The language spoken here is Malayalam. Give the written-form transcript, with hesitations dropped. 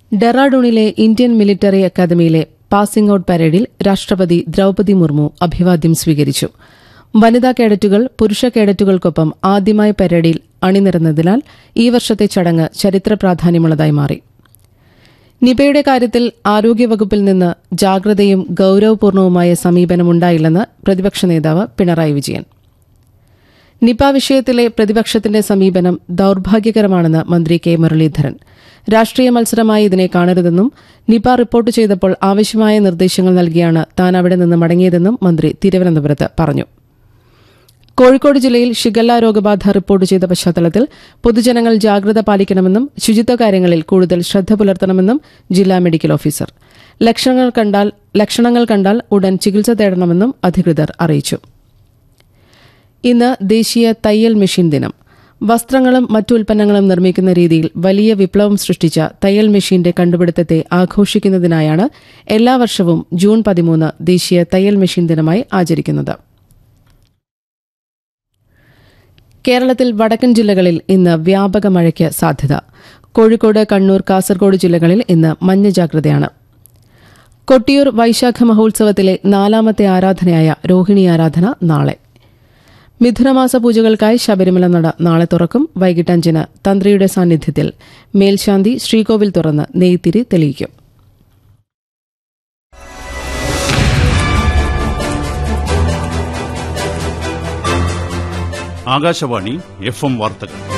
ഡെറാഡൂണിലെ ഇന്ത്യൻ മിലിറ്ററി അക്കാദമിയിലെ പാസിംഗ് ഔട്ട് പരേഡിൽ രാഷ്ട്രപതി ദ്രൌപദി മുർമു അഭിവാദ്യം സ്വീകരിച്ചു. വനിതാ കേഡറ്റുകൾ പുരുഷ കേഡറ്റുകൾക്കൊപ്പം ആദ്യമായി പരേഡിൽ അണിനിരന്നതിനാൽ ഈ വർഷത്തെ ചടങ്ങ് ചരിത്ര പ്രാധാന്യമുള്ളതായി മാറി. നിപയുടെ കാര്യത്തിൽ ആരോഗ്യവകുപ്പിൽ നിന്ന് ജാഗ്രതയും ഗൌരവപൂർണവുമായ സമീപനമുണ്ടായില്ലെന്ന് പ്രതിപക്ഷ നേതാവ് പിണറായി വിജയൻ. നിപ വിഷയത്തിലെ പ്രതിപക്ഷത്തിന്റെ സമീപനം ദൌർഭാഗ്യകരമാണെന്ന് മന്ത്രി കെ മുരളീധരൻ. രാഷ്ട്രീയ മത്സരമായി ഇതിനെ കാണരുതെന്നും നിപ റിപ്പോർട്ട് ചെയ്തപ്പോൾ ആവശ്യമായ നിർദ്ദേശങ്ങൾ നൽകിയാണ് താൻ അവിടെ നിന്ന് മടങ്ങിയതെന്നും മന്ത്രി തിരുവനന്തപുരത്ത് പറഞ്ഞു. കോഴിക്കോട് ജില്ലയിൽ ഷിഗല്ല രോഗബാധ റിപ്പോർട്ട് ചെയ്ത പശ്ചാത്തലത്തിൽ പൊതുജനങ്ങൾ ജാഗ്രത പാലിക്കണമെന്നും ശുചിത്വ കാര്യങ്ങളിൽ കൂടുതൽ ശ്രദ്ധ പുലർത്തണമെന്നും ജില്ലാ മെഡിക്കൽ ഓഫീസർ. ലക്ഷണങ്ങൾ കണ്ടാൽ ഉടൻ ചികിത്സ തേടണമെന്നും അധികൃതർ അറിയിച്ചു. ഇന്ന് ദേശീയ തയ്യൽ മെഷീൻ ദിനം. വസ്ത്രങ്ങളും മറ്റു ഉൽപ്പന്നങ്ങളും നിർമ്മിക്കുന്ന രീതിയിൽ വലിയ വിപ്ലവം സൃഷ്ടിച്ച തയ്യൽ മെഷീന്റെ കണ്ടുപിടുത്തത്തെ ആഘോഷിക്കുന്നതിനായാണ് എല്ലാ വർഷവും ജൂൺ 13 ദേശീയ തയ്യൽ മെഷീൻ ദിനമായി ആചരിക്കുന്നത്. കേരളത്തിൽ വടക്കൻ ജില്ലകളിൽ ഇന്ന് വ്യാപക മഴയ്ക്ക് സാധ്യത. കോഴിക്കോട്, കണ്ണൂർ, കാസർഗോഡ് ജില്ലകളിൽ ഇന്ന് മഞ്ഞ ജാഗ്രതയാണ്. കൊട്ടിയൂർ വൈശാഖ മഹോത്സവത്തിലെ 4ാമത്തെ ആരാധനയായ രോഹിണി ആരാധന നാളെ. മിഥുനമാസ പൂജകൾക്കായി ശബരിമല നട നാളെ തുറക്കും. വൈകിട്ട് 5-ന് തന്ത്രിയുടെ സാന്നിധ്യത്തിൽ മേൽശാന്തി ശ്രീകോവിൽ തുറന്ന് നെയ്ത്തിരി തെളിയിക്കും. ആകാശവാണി FM വാർത്തകൾ.